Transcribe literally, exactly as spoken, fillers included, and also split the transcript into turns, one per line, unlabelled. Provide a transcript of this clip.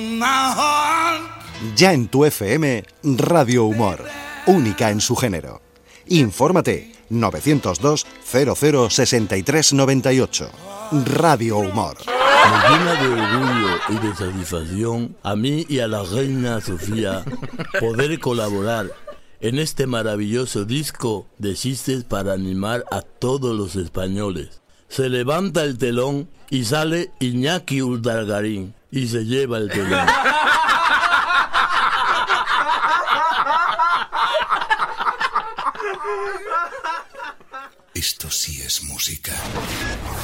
Ya en tu F M, Radio Humor, única en su género. Infórmate novecientos dos cero cero sesenta y tres noventa y ocho. Radio Humor.
Me llena de orgullo y de satisfacción a mí y a la reina Sofía poder colaborar en este maravilloso disco de chistes para animar a todos los españoles. Se levanta el telón y sale Iñaki Urdangarín y se lleva el telón.
Esto sí es música.